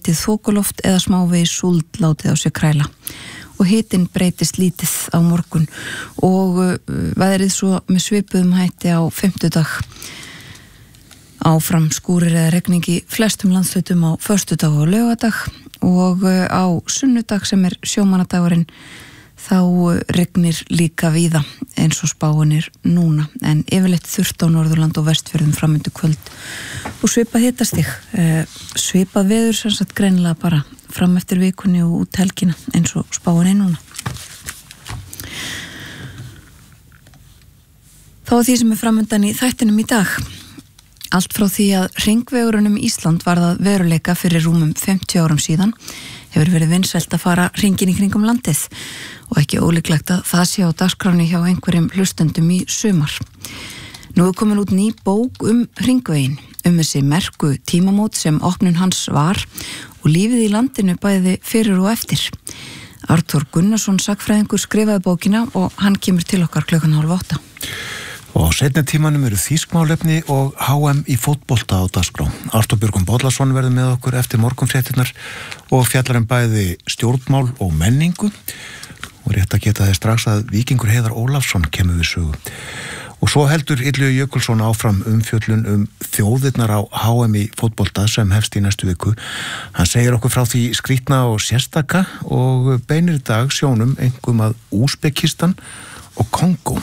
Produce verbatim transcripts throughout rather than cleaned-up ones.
lítið þokuloft eða smávegis súld látið á sér kræla og hitinn breytist lítið á morgun og veðrið svo með svipuðum hætti á fimmtudag. Áfram skúrir eða regning í flestum landshlutum á föstudag og laugardag og á sunnudag sem er sjómannadagurinn þá rignir líka víða eins og spáin er núna en yfirleitt þurrt á Norðurland og Vestfjörðum framöndu kvöld og svipað hitastig svipað veður sem sagt greinilega bara fram eftir vikunni og út helgina eins og spáin er núna. Þá er því sem er framöndan í þættinum í dag. Allt frá því að hringvegurinn um Ísland varð að veruleika fyrir rúmum fimmtíu árum síðan hefur verið vinsælt að fara hringinn í kringum landið og ekki ólíklegt að það sé á dagskráni hjá einhverjum hlustendum í sumar. Nú er komin út ný bók um hringveginn, um þessi merku tímamót sem opnun hans var og lífið í landinu bæði fyrir og eftir. Arthur Gunnarsson sagnfræðingur skrifaði bókina og hann kemur til okkar klukkan hálf átta. Og á seinni tímanum eru þýskmálefni og H M í fótbolta á dagskrá. Arthur Björgum Bollason verður með okkur eftir morgunfréttirnar og fjallar um bæði stjórnmál og menningu. Og rétt að geta þess strax að Víkingur Heiðar Ólafsson kemur við sögu. Og svo heldur Illugi Jökulsson áfram umfjöllun um þjóðirnar á H M í fótbolta sem hefst í næstu viku. Hann segir okkur frá því skrítna og sérstaka og beinir í dag sjónum einkum að Úsbekistan og Kongó.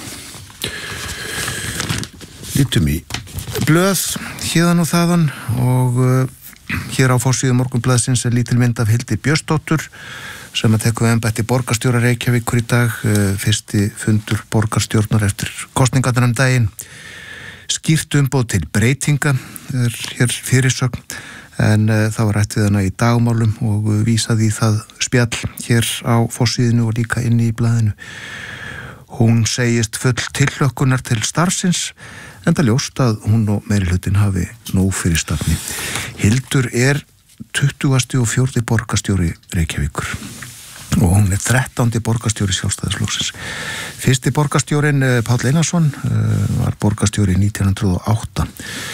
Lítum í blöð hérðan og þaðan og uh, hér á forsíðu Morgunblaðsins er lítil mynd af Hildi Björnsdóttur sem að tekur við embætti borgarstjóra Reykjavíkur í dag, uh, fyrsti fundur borgarstjórnar eftir kosningarnar um daginn. Skýrt umboð til breytinga er hér fyrirsögn en uh, það var rætt við hana í dagmálum og uh, vísaði í það spjall hér á forsíðinu og líka inni í blaðinu. Hún segist full tilhlökkunar til starfsins enda ljóst að hún og meirihlutin hafi nóg fyrir stafni. Hildur er tuttugasti og fjórði borgarstjóri Reykjavíkur og hún er þrettándi borgarstjóri Sjálfstæðisflokksins. Fyrsti borgarstjórin Páll Einarsson var borgarstjóri nítján hundruð og átta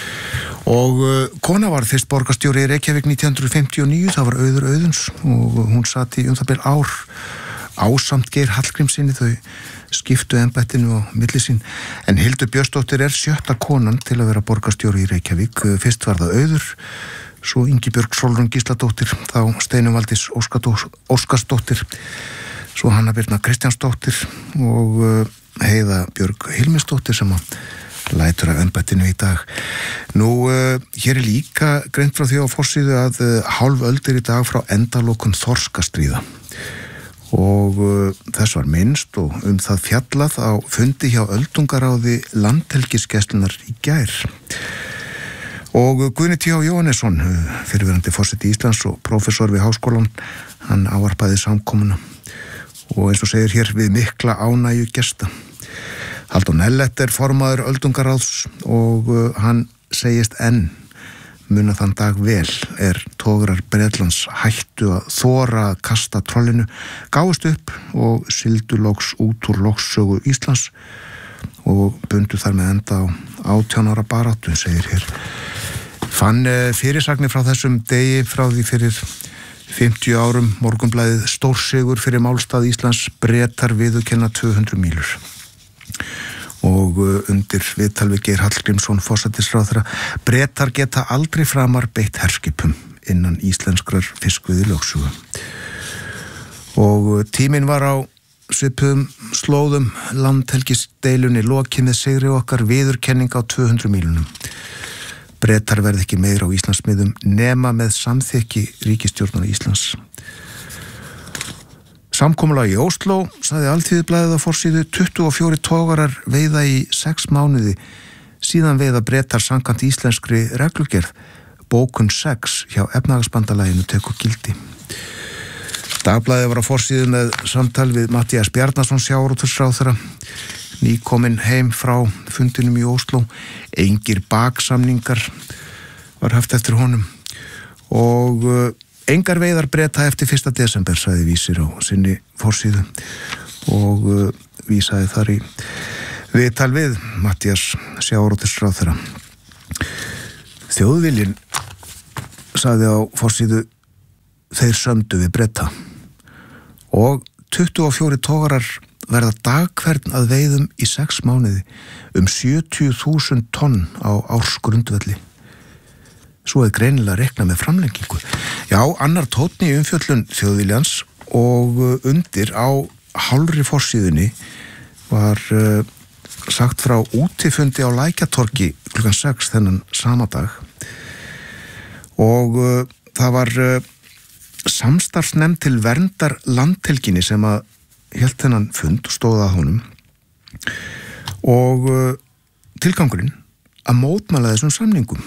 og kona var fyrst borgarstjóri í Reykjavík nítján hundruð fimmtíu og níu, það var Auður Auðuns og hún sat í um það bil ár ásamt Geir Hallgrímssyni, þau skiptu embættinu á milli sín en Hildur Björnsdóttir er sjötta konan til að vera borgarstjóri í Reykjavík. Fyrst var það Auður, svo Ingibjörg Sólrún Gísladóttir, þá Steinunn Valdís Óskarsdóttir, svo Hanna Birna Kristjánsdóttir og Heiða Björg Hilmisdóttir sem að lætur af embættinu í dag. Nú, hér er líka greint frá því á forsíðu að hálf öld er í dag frá endalokum þorskastríða og uh, þess var minnst og um það fjallað á fundi hjá öldungaráði landhelgisgæslunnar í gær. Og Guðni T. Jóhannesson, fyrrverandi forseti Íslands og prófessor við Háskólann, hann ávarpaði samkomuna og eins og segir hér við mikla ánægju gesta. Halldór Ellert er formaður öldungaráðs og uh, hann segist enn muna þann dag vel er togarar Bretlands hættu að þora að kasta trollinu, gáðust upp og sigldu loks út úr lokssögu Íslands og bundu þar með enda á átján ára baráttu, segir hér. Fann fyrirsagnir frá þessum degi frá því fyrir fimmtíu árum, Morgunblaðið stórsigur fyrir málstað Íslands, Bretar viðurkenna tvö hundruð mílur. Og undir viðtal við Geir Hallgrímsson forsætisráðherra, Bretar geta aldrei framar beitt herskipum innan íslenskrar fiskveiðilögsögu. Og tíminn var á svipuðum slóðum, landhelgisdeilunni lokið með sigri okkar, viðurkenning á tvö hundruð mílunum. Bretar verði ekki meira á Íslandsmiðum nema með samþykki ríkisstjórnar Íslands. Samkomulag í Ósló, sagði Alþýðublaðið á forsíðu, tuttugu og fjórir togarar veiða í sex mánuði, síðan veiða Bretar samkvæmt íslenskri reglugerð, bókun sex hjá efnahagsbandalaginu tekur gildi. Dagblaðið var á forsíðu með samtal við Matthías Bjarnason sjávarútvegsráðherra, nýkominn heim frá fundinum í Ósló, engir baksamningar var haft eftir honum og engar veiðar Breta eftir fyrsta desember, sagði Vísir á sinni forsíðu og uh, vísaði þar í viðtal við Matthías þeir sömdu við Breta og tuttugu og fjórir togarar verða dagkvern að veiðum í sex mánuði um sjötíu þúsund tonn á ársgrundvelli. Svo er greinilega rekna með framlengingu. Já, annar tónn í umfjöllun Þjóðviljans og undir á hálfri forsíðunni var uh, sagt frá útifundi á Lækjatorgi klukkan sex þennan sama dag og uh, það var uh, samstarfsnefnd til verndar landhelginni sem að hélt þennan fund og stóð að honum og uh, tilgangurinn að mótmæla þessum samningum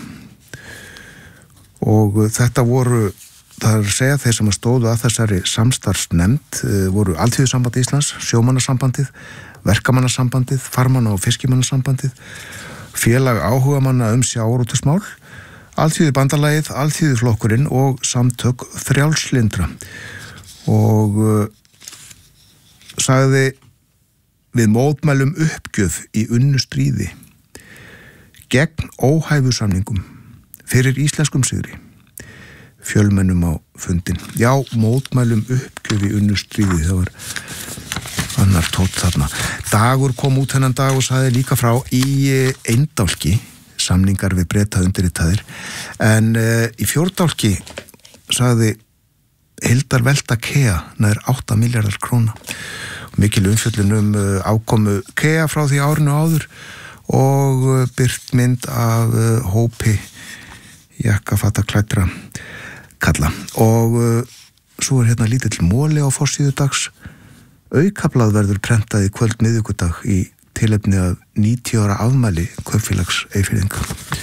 og uh, þetta voru, það er að segja þeir sem að stóðu að þessari samstarfsnefnd uh, voru Alþýðusamband Íslands, Sjómannasambandið, Verkamannasambandið, Farmanna- og Fiskimannasambandið, Félag áhugamanna um sjávarútvegsmál, Alþýðubandalagið, Alþýðuflokkurinn og Samtök frjálslyndra og uh, sagði við mótmælum uppgjöf í unnu stríði gegn óhæfusamningum fyrir íslenskum sigri fjölmennum á fundin. Já, mótmælum uppgjöf í unnu stríði, það var annar tótt þarna. Dagur kom út þennan dag og sagði líka frá í Eindálki samningar við Breta undirritaðir en uh, í Fjórdálki sagði heildarvelta Kea nær átta milljarðar króna. Mikil umfjöllun um uh, ákomu Kea frá því árinu áður og uh, birt mynd af uh, hópi jakkafataklædra kalla og uh, svo er hérna lítill móli á forsíðu dags. Aukablað verður prentað í kvöld miðvikudag í tilefni af níutíu ára afmæli Kaupfélags Eyfirðinga.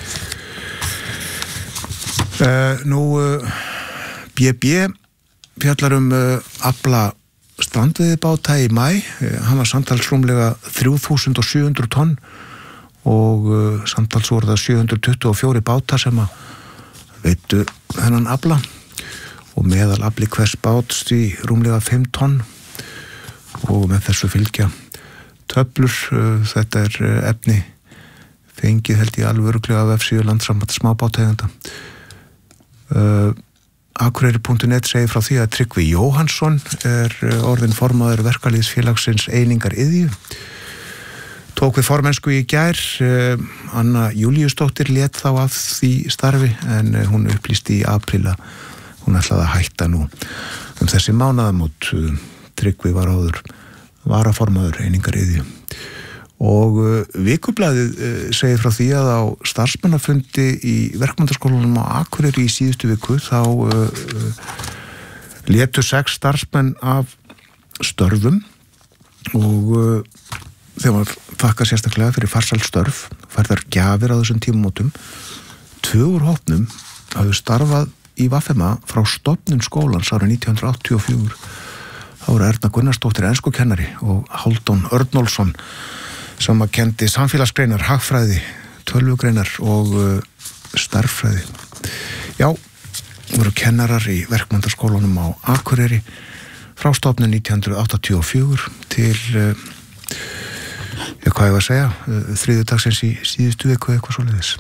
Uh, nú uh, B B fjallar um uh, afla strandveiðibáta í maí. Uh, hann var samtals rúmlega þrjú þúsund sjö hundruð tonn og uh, samtals voru það sjö hundruð tuttugu og fjórir bátar sem að veittu þennan afla og meðal afli hvers báts í rúmlega fimm tonn og með þessu fylgja töflur, uh, þetta er uh, efni fengið held ég alveg örugglega af vefsíðu Landssamband smábátaeigenda. Uh, Akureyri punktur net segir frá því að Tryggvi Jóhannsson er uh, orðinn formaður verkalýðsfélagsins Einingar Iðju. Tók við formennsku í gær, uh, Anna Júlíusdóttir lét þá af því starfi en uh, hún upplýsti í apríl að hún ætlaði að hætta nú um þessi mánaðamót. Uh, Tryggvi var áður varaformaður Einingar Iðju og uh, Vikublaðið uh, segir frá því að á starfsmannafundi í verkmenntaskólanum á Akureyri í síðustu viku þá uh, uh, létu sex starfsmenn af störfum og uh, þeim var þakka sérstaklega fyrir farsæl störf, færðar gjafir á þessum tímamótum. Tvö úr hópnum hafðu starfað í V M A frá stofnun skólans árið nítján hundruð áttatíu og fjögur. Það voru Erna Gunnarsdóttir enskukennari og Hálfdán Örnólfsson sem að kendi samfélagsgreinar, hagfræði, tölvugreinar og uh, starffræði. Já, voru kennarar í verkmenntaskólanum á Akureyri frá stofnun nítján hundruð áttatíu og fjögur til, uh, ég hvað ég var að segja, uh, þriðjudagsins í síðustu viku eitthvað svoleiðis.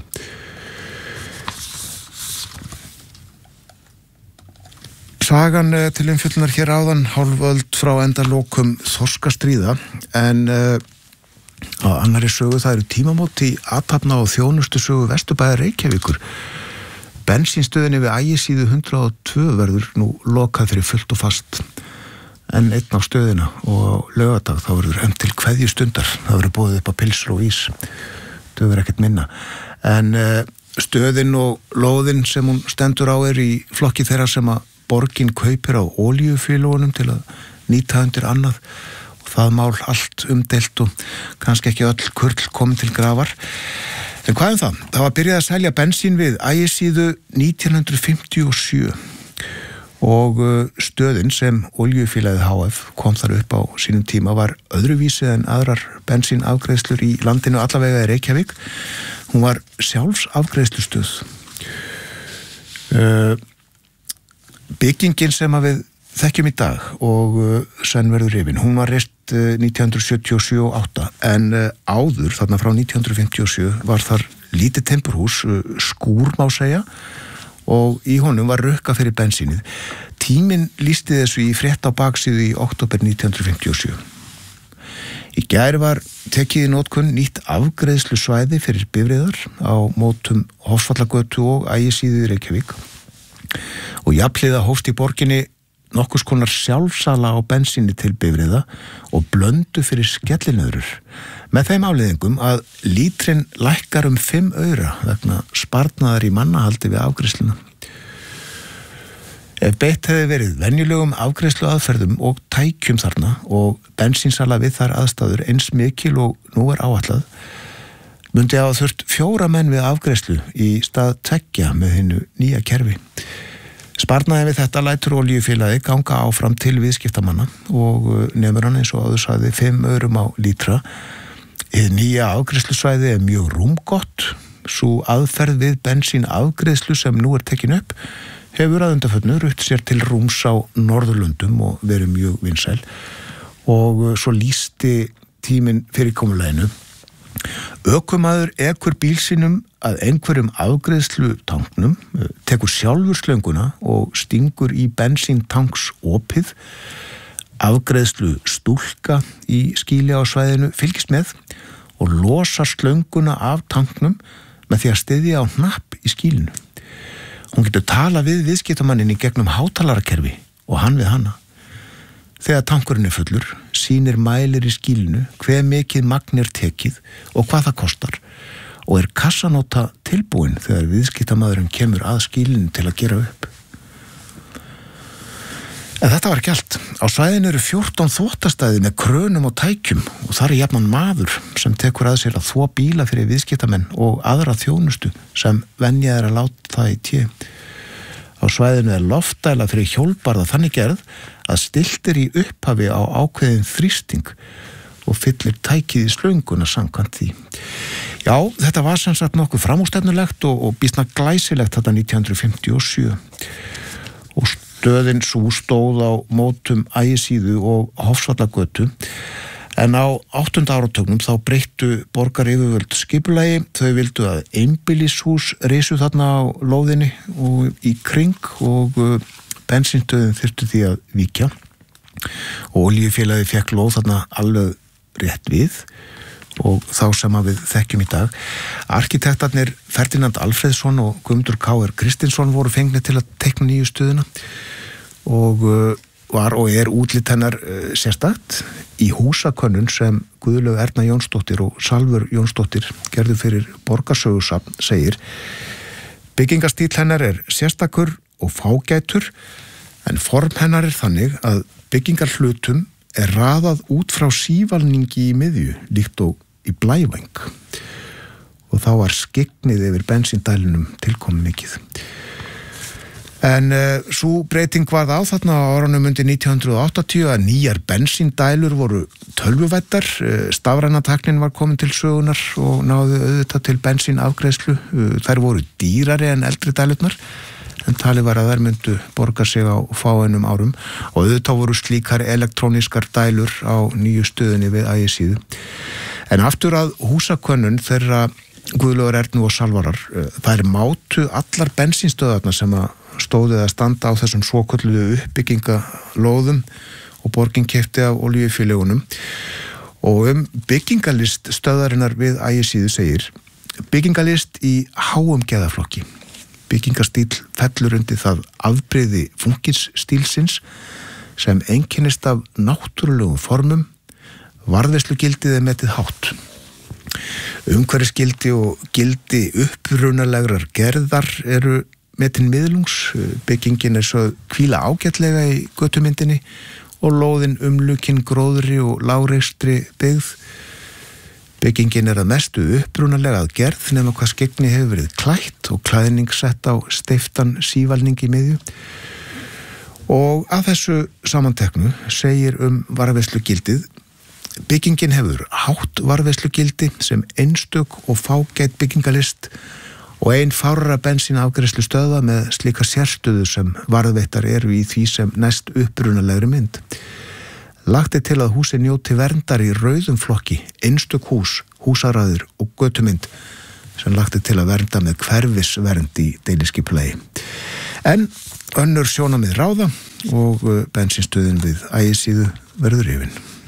Sagan til umfjöllunar hér áðan hálföld frá endalokum þorskastríða en uh, á annari sögu það eru tímamót í athafna og þjónustu sögu Vesturbæjar Reykjavíkur. Bensínstöðinni við Ægisíðu hundrað og tvö verður nú lokað fyrir fullt og fast en einn á stöðina og á laugardag þá verður enn til kveðjustundar. Það verður boðið upp á pilsur og ís. Það verður ekkert minna. En uh, stöðin og lóðin sem hún stendur á er í flokki þeirra sem að borgin kaupir á olíufélögunum til að nýta undir annað og það mál allt umdeilt og kannski ekki öll kurl komin til grafar. En hvað um það? Það var byrjað að selja bensín við Ægisíðu nítján hundruð fimmtíu og sjö og stöðin sem olíufélagið H F kom þar upp á sínum tíma var öðruvísi en aðrar bensínafgreiðslur í landinu allavega í Reykjavík. Hún var sjálfsafgreiðslustöð. Uh, Byggingin sem að við þekkjum í dag og uh, senn verður rifin, hún var reist uh, nítján hundruð sjötíu og sjö og átta en uh, áður, þarna frá nítján hundruð fimmtíu og sjö, var þar lítið timburhús, uh, skúr má segja og í honum var rukka fyrir bensínið. Tíminn lýsti þessu í frétt á baksíðu í október nítján hundruð fimmtíu og sjö. Í gær var tekið í notkun nýtt afgreiðslu svæði fyrir bifreiðar á mótum Hofsvallagötu og Ægisíðu í Reykjavík og jafnhliða hófst í borginni nokkurs konar sjálfsala á bensíni til bifreiða og blöndu fyrir skellinöðrur með þeim afleiðingum að lítrinn lækkar um fimm aura vegna sparnaðar í mannahaldi við afgreiðsluna. Ef beitt hefði verið venjulegum afgreiðslu aðferðum og tækjum þarna og bensínsala við þar aðstæður eins mikil og nú er áætlað, mundi hafa þurft fjóra menn við afgreiðslu í stað tveggja með hinnu nýja kerfi. Sparnaði við þetta lætur olíufélagi ganga áfram til viðskiptamanna og nemur hann eins og áður sagði fimm aurum á lítra. Hið nýja afgreiðslusvæði er mjög rúmgott. Sú aðferð við bensín afgreiðslu sem nú er tekin upp hefur að undanförnu rutt sér til rúms á Norðurlöndum og verið mjög vinsæl og svo lýsti tíminn fyrirkomuleginu. Ökumaður ekur bíl sínum að einhverjum afgreiðslu tanknum, tekur sjálfur slönguna og stingur í bensíntanks opið. Afgreiðslu stúlka í skýli á svæðinu fylgist með og losar slönguna af tanknum með því að styðja á hnapp í skýlinu. Hún getur tala við viðskiptamannin í gegnum hátalarakerfi og hann við hana. Þegar tankurinn er fullur, sýnir mælir í skýlinu hve mikið magn er tekið og hvað það kostar og er kassanóta tilbúin þegar viðskiptamaðurinn kemur að skýlinu til að gera upp. En þetta var ekki allt. Á svæðinu eru fjórtán þvotastæði með krönum og tækjum og þar er jafnan maður sem tekur að sér að þvo bíla fyrir viðskiptamenn og aðra þjónustu sem venja er að láta það í té. Á svæðinu er loftdæla fyrir hjólbarða þannig gerð að stillt er í upphafi á ákveðin þrýsting og fyllir tækið í slönguna samkvæmt því. Já, þetta var sem sagt nokkuð framúrstefnulegt og, og býsna glæsilegt þetta nítján hundruð fimmtíu og sjö. Og stöðin sú stóð á mótum Ægisíðu og Hofsvallagötu en á áttunda áratögnum þá breyttu borgaryfirvöld skipulagi. Þau vildu að einbýlishús risu þarna á lóðinni og í kring og bensínstöðin þyrftu því að víkja og olíufélagi fékk lóð þarna alveg rétt við og þá sem að við þekkjum í dag. Arkitektarnir Ferdinand Alfreðsson og Guðmundur K R Kristinsson voru fengnir til að teikna nýju stöðuna og var og er útlit hennar sérstakt. Í húsakönnun sem Guðlaug Erna Jónsdóttir og Salvör Jónsdóttir gerðu fyrir Borgarsögusafn segir: byggingastíll hennar er sérstakur og fágætur en form hennar er þannig að byggingarhlutum er raðað út frá sívalningi í miðju líkt og í blævæng og þá var skygnið yfir bensíndælunum tilkomin mikið. En uh, svo breyting varð á þarna á árunum undir nítján hundruð áttatíu að nýjar bensíndælur voru tölvuvættar, uh, stafrænataknin var komin til sögunar og náðu auðvitað til bensínafgreiðslu. Uh, þær voru dýrari en eldri dælurnar en talið var að þær myndu borga sig á fáeinum árum og auðvitað voru slíkar elektrónískar dælur á nýju stöðinni við Ægisíðu. En aftur að húsakönnun þeirra Guðlaugar Ernu og Salvarar, þær mátu allar bensínstöðarna sem að stóðið að standa á þessum svokölluðu uppbyggingalóðum og borgin keypti af olíufélagunum og um byggingalist stöðarinnar við Ægisíðu segir: byggingalist í háum geðaflokki. Byggingastíl fellur undir það afbrigði funkisstílsins sem einkennist af náttúrulegum formum, varðveislugildið er metið hátt. Umhverfisgildi og gildi upprunalegrar gerðar eru metin miðlungs. Byggingin er svo hvíla ágætlega í götumyndinni og lóðin umlukin gróðri og lágreistri byggð. Byggingin er að mestu upprunalega að gerð nema hvað skyggni hefur verið klætt og klæðning sett á steiftan sívalning í miðju. Og að þessu samanteknu segir um varðveislugildið: byggingin hefur hátt varðveislugildi sem einstök og fágæt byggingalist og ein fárra bensínafgreiðslu stöðva með slíka sérstöðu sem varðveittar eru í því sem næst upprunalegri mynd. Lagt er til að húsið njóti verndar í rauðum flokki, einstök hús, húsaraðir og götumynd sem lagt er til að vernda með hverfisvernd í deiliskipulagi. En önnur sjónamið ráða og bensinstöðin við Ægisíðu verður rifin.